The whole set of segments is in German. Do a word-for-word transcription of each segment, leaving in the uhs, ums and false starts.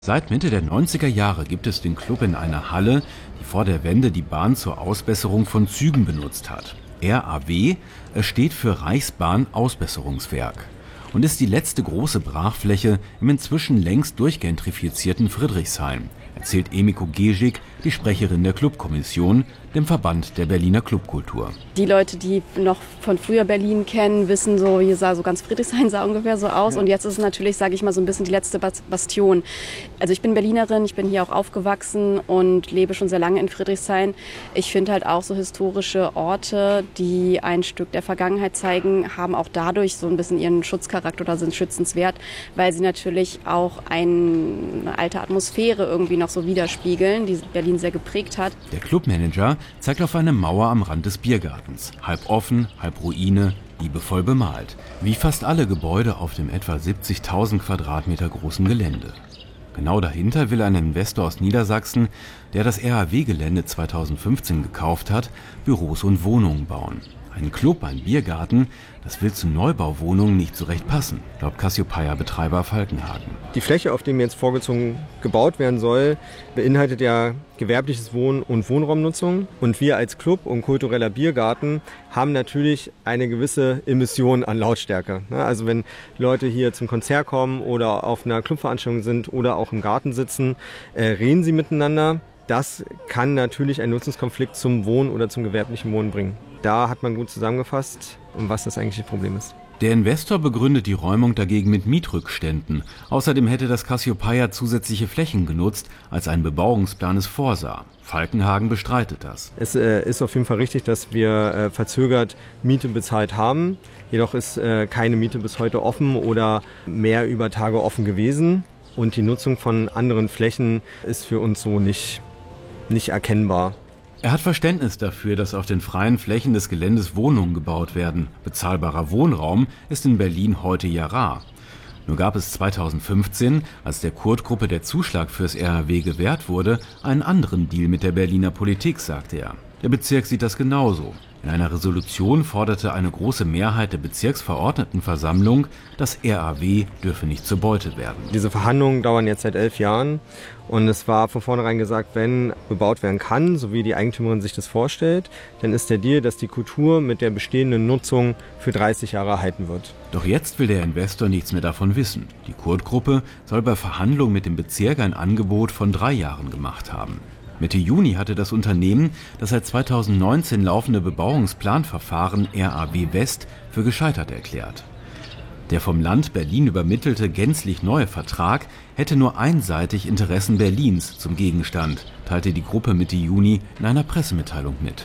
Seit Mitte der neunziger Jahre gibt es den Club in einer Halle, die vor der Wende die Bahn zur Ausbesserung von Zügen benutzt hat. R A W steht für Reichsbahn-Ausbesserungswerk und ist die letzte große Brachfläche im inzwischen längst durchgentrifizierten Friedrichshain, erzählt Emiko Gesik, die Sprecherin der Clubkommission, dem Verband der Berliner Clubkultur. Die Leute, die noch von früher Berlin kennen, wissen so, hier sah so ganz Friedrichshain sah ungefähr so aus. Ja. Und jetzt ist es natürlich, sage ich mal, so ein bisschen die letzte Bastion. Also ich bin Berlinerin, ich bin hier auch aufgewachsen und lebe schon sehr lange in Friedrichshain. Ich finde halt auch so historische Orte, die ein Stück der Vergangenheit zeigen, haben auch dadurch so ein bisschen ihren Schutzcharakter oder sind schützenswert, weil sie natürlich auch eine alte Atmosphäre irgendwie noch so widerspiegeln, die Berlin sehr geprägt hat. Der Clubmanager zeigt auf eine Mauer am Rand des Biergartens. Halb offen, halb Ruine, liebevoll bemalt. Wie fast alle Gebäude auf dem etwa siebzigtausend Quadratmeter großen Gelände. Genau dahinter will ein Investor aus Niedersachsen, der das R A W-Gelände zweitausendfünfzehn gekauft hat, Büros und Wohnungen bauen. Ein Club, ein Biergarten, das will zu Neubauwohnungen nicht so recht passen, glaubt Cassiopeia-Betreiber Falkenhagen. Die Fläche, auf der jetzt vorgezogen gebaut werden soll, beinhaltet ja gewerbliches Wohn- und Wohnraumnutzung. Und wir als Club und kultureller Biergarten haben natürlich eine gewisse Emission an Lautstärke. Also wenn Leute hier zum Konzert kommen oder auf einer Clubveranstaltung sind oder auch im Garten sitzen, äh, reden sie miteinander. Das kann natürlich einen Nutzungskonflikt zum Wohn- oder zum gewerblichen Wohnen bringen. Da hat man gut zusammengefasst, um was das eigentliche Problem ist. Der Investor begründet die Räumung dagegen mit Mietrückständen. Außerdem hätte das Cassiopeia zusätzliche Flächen genutzt, als ein Bebauungsplan es vorsah. Falkenhagen bestreitet das. Es äh, ist auf jeden Fall richtig, dass wir äh, verzögert Miete bezahlt haben. Jedoch ist äh, keine Miete bis heute offen oder mehr über Tage offen gewesen. Und die Nutzung von anderen Flächen ist für uns so nicht, nicht erkennbar. Er hat Verständnis dafür, dass auf den freien Flächen des Geländes Wohnungen gebaut werden. Bezahlbarer Wohnraum ist in Berlin heute ja rar. Nur gab es zweitausendfünfzehn, als der Kurt-Gruppe der Zuschlag fürs R A W gewährt wurde, einen anderen Deal mit der Berliner Politik, sagte er. Der Bezirk sieht das genauso. In einer Resolution forderte eine große Mehrheit der Bezirksverordnetenversammlung, das R A W dürfe nicht zur Beute werden. Diese Verhandlungen dauern jetzt seit elf Jahren und es war von vornherein gesagt, wenn bebaut werden kann, so wie die Eigentümerin sich das vorstellt, dann ist der Deal, dass die Kultur mit der bestehenden Nutzung für dreißig Jahre erhalten wird. Doch jetzt will der Investor nichts mehr davon wissen. Die Kurt-Gruppe soll bei Verhandlungen mit dem Bezirk ein Angebot von drei Jahren gemacht haben. Mitte Juni hatte das Unternehmen das seit zweitausendneunzehn laufende Bebauungsplanverfahren R A W West für gescheitert erklärt. Der vom Land Berlin übermittelte gänzlich neue Vertrag hätte nur einseitig Interessen Berlins zum Gegenstand, teilte die Gruppe Mitte Juni in einer Pressemitteilung mit.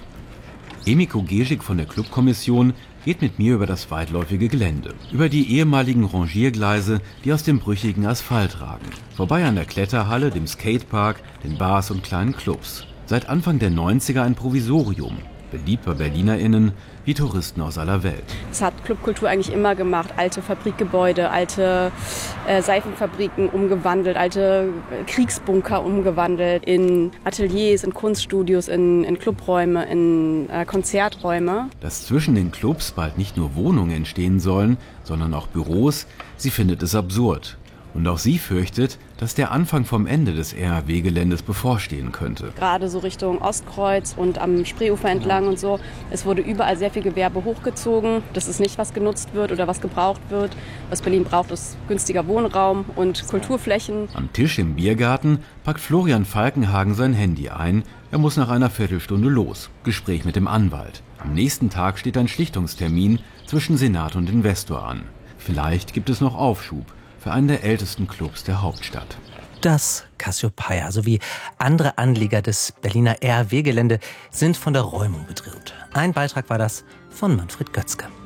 Emiko Gesik von der Clubkommission geht mit mir über das weitläufige Gelände, über die ehemaligen Rangiergleise, die aus dem brüchigen Asphalt ragen, vorbei an der Kletterhalle, dem Skatepark, den Bars und kleinen Clubs. Seit Anfang der neunziger ein Provisorium, beliebt bei BerlinerInnen wie Touristen aus aller Welt. Das hat Clubkultur eigentlich immer gemacht. Alte Fabrikgebäude, alte äh, Seifenfabriken umgewandelt, alte Kriegsbunker umgewandelt in Ateliers, in Kunststudios, in, in Clubräume, in äh, Konzerträume. Dass zwischen den Clubs bald nicht nur Wohnungen entstehen sollen, sondern auch Büros, sie findet es absurd. Und auch sie fürchtet, dass der Anfang vom Ende des R A W-Geländes bevorstehen könnte. Gerade so Richtung Ostkreuz und am Spreeufer entlang und so. Es wurde überall sehr viel Gewerbe hochgezogen. Das ist nicht, was genutzt wird oder was gebraucht wird. Was Berlin braucht, ist günstiger Wohnraum und Kulturflächen. Am Tisch im Biergarten packt Florian Falkenhagen sein Handy ein. Er muss nach einer Viertelstunde los. Gespräch mit dem Anwalt. Am nächsten Tag steht ein Schlichtungstermin zwischen Senat und Investor an. Vielleicht gibt es noch Aufschub für einen der ältesten Clubs der Hauptstadt. Das Cassiopeia sowie andere Anlieger des Berliner R A W-Gelände sind von der Räumung bedroht. Ein Beitrag war das von Manfred Götzke.